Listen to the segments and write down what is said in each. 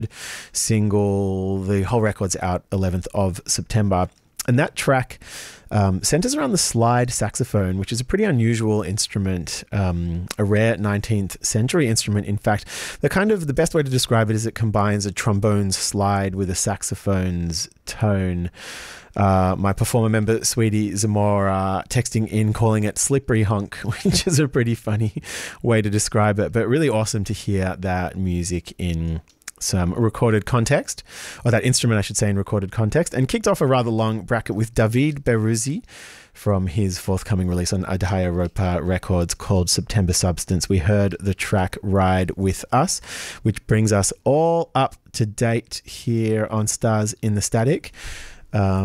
single. The whole record's out 11th of September. And that track centers around the slide saxophone, which is a pretty unusual instrument, a rare 19th century instrument. In fact, the best way to describe it is it combines a trombone's slide with a saxophone's tone. My performer member, Sweetie Zamora, texting in, calling it slippery honk, which is a pretty funny way to describe it, but really awesome to hear that music in some recorded context, or that instrument, I should say, in recorded context, and kicked off a rather long bracket with David Beruzzi from his forthcoming release on Adhaya Ropa Records called September Substance. We heard the track Ride With Us, which brings us all up to date here on Stars in the Static. A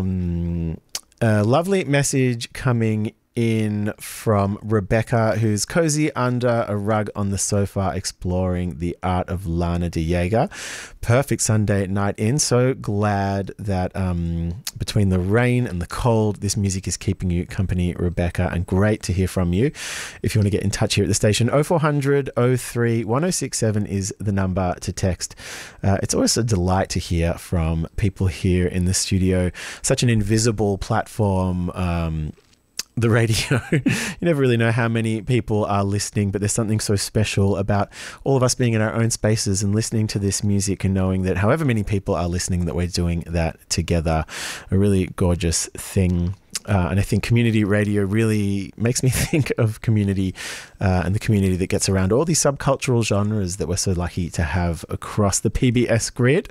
lovely message coming in from Rebecca, who's cozy under a rug on the sofa exploring the art of Lana de Jager. Perfect Sunday night in. So glad that between the rain and the cold, this music is keeping you company, Rebecca, and great to hear from you. If you want to get in touch here at the station, 0400 03 1067 is the number to text. It's always a delight to hear from people here in the studio. Such an invisible platform, the radio. You never really know how many people are listening, but there's something so special about all of us being in our own spaces and listening to this music and knowing that however many people are listening, that we're doing that together. A really gorgeous thing. And I think community radio really makes me think of community and the community that gets around all these subcultural genres that we're so lucky to have across the PBS grid.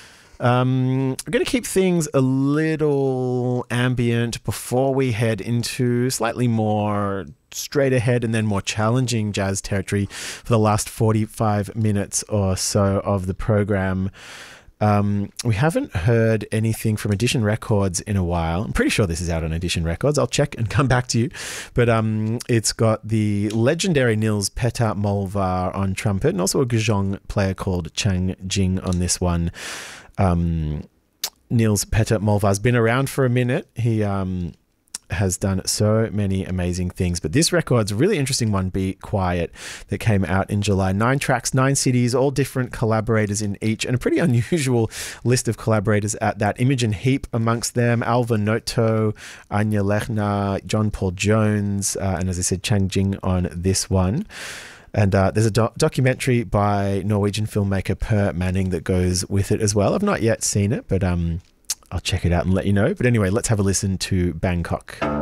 I'm going to keep things a little ambient before we head into slightly more straight ahead and then more challenging jazz territory for the last 45 minutes or so of the program. We haven't heard anything from Edition Records in a while. I'm pretty sure this is out on Edition Records. I'll check and come back to you. But it's got the legendary Nils Petter Molvar on trumpet and also a guzheng player called Chang Jing on this one. Nils Petter Molvar's been around for a minute. He has done so many amazing things, but this record's a really interesting one, Be Quiet, that came out in July. 9 tracks, 9 cities, all different collaborators in each, and a pretty unusual list of collaborators at that. Imogen Heap amongst them, Alva Noto, Anya Lechner, John Paul Jones, and as I said, Chang Jing on this one. And there's a documentary by Norwegian filmmaker Per Manning that goes with it as well. I've not yet seen it, but I'll check it out and let you know. But anyway, let's have a listen to Bangkok.